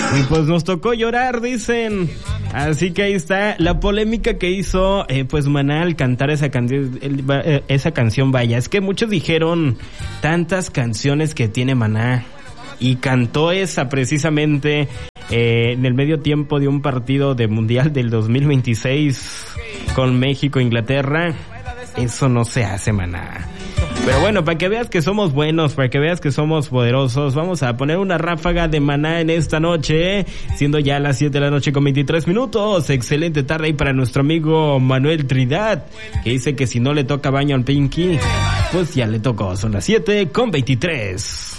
Y pues nos tocó llorar, dicen. Así que ahí está la polémica que hizo pues Maná al cantar esa canción, vaya. Es que muchos dijeron tantas canciones que tiene Maná y cantó esa precisamente en el medio tiempo de un partido de Mundial del 2026 con México e Inglaterra. Eso no se hace, Maná. Pero bueno, para que veas que somos buenos, para que veas que somos poderosos, vamos a poner una ráfaga de Maná en esta noche, siendo ya las 7 de la noche con 23 minutos. Excelente tarde ahí para nuestro amigo Manuel Trinidad, que dice que si no le toca baño al Pinky, pues ya le tocó. Son las 7 con 23.